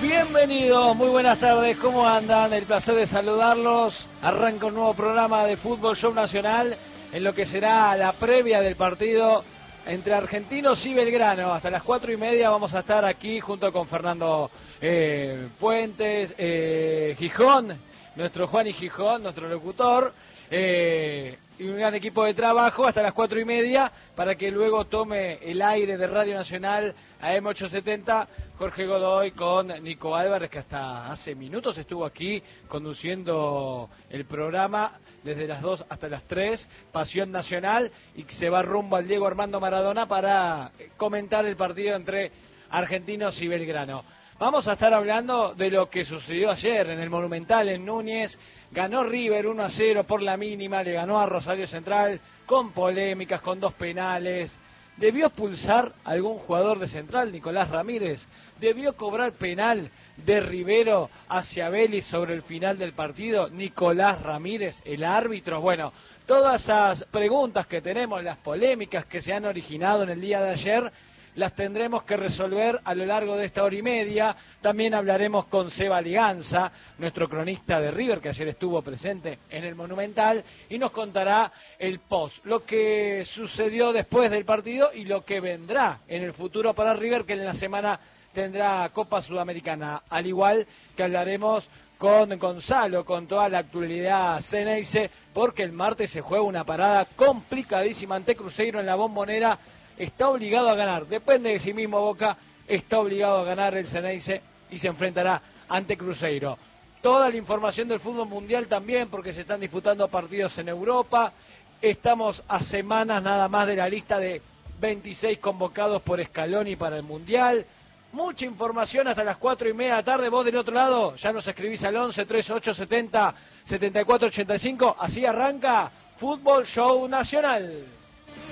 Bienvenidos, muy buenas tardes, ¿cómo andan? El placer de saludarlos. Arranca un nuevo programa de Fútbol Show Nacional en lo que será la previa del partido entre Argentinos y Belgrano. Hasta las 4:30 vamos a estar aquí junto con Fernando Puentes, Gijón, nuestro Juan y Gijón, nuestro locutor, y un gran equipo de trabajo hasta las 4:30 para que luego tome el aire de Radio Nacional AM870 Jorge Godoy con Nico Álvarez, que hasta hace minutos estuvo aquí conduciendo el programa desde las 2 hasta las 3, Pasión Nacional, y se va rumbo al Diego Armando Maradona para comentar el partido entre Argentinos y Belgrano. Vamos a estar hablando de lo que sucedió ayer en el Monumental en Núñez. Ganó River 1-0 por la mínima, le ganó a Rosario Central con polémicas, con 2 penales. ¿Debió expulsar algún jugador de Central, Nicolás Ramírez? ¿Debió cobrar penal de Rivero hacia Vélez sobre el final del partido, Nicolás Ramírez, el árbitro? Bueno, todas esas preguntas que tenemos, las polémicas que se han originado en el día de ayer, las tendremos que resolver a lo largo de esta hora y media. También hablaremos con Seba Liganza, nuestro cronista de River, que ayer estuvo presente en el Monumental, y nos contará el post, lo que sucedió después del partido y lo que vendrá en el futuro para River, que en la semana tendrá Copa Sudamericana, al igual que hablaremos con Gonzalo, con toda la actualidad Ceneice, porque el martes se juega una parada complicadísima ante Cruzeiro en la Bombonera. Está obligado a ganar, depende de sí mismo Boca, está obligado a ganar el Ceneice y se enfrentará ante Cruzeiro. Toda la información del fútbol mundial también, porque se están disputando partidos en Europa. Estamos a semanas nada más de la lista de 26 convocados por Scaloni para el Mundial. Mucha información hasta las 4:30 de la tarde. Vos del otro lado ya nos escribís al 11 3870 7485. Así arranca Fútbol Show Nacional.